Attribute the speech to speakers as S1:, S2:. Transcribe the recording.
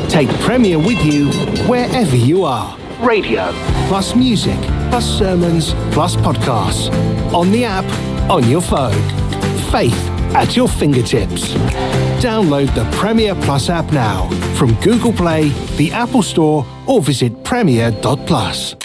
S1: Take Premier with you wherever you are. Radio, plus music, plus sermons, plus podcasts. On the app, on your phone. Faith at your fingertips. Download the Premier Plus app now from Google Play, the Apple Store, or visit premier.plus.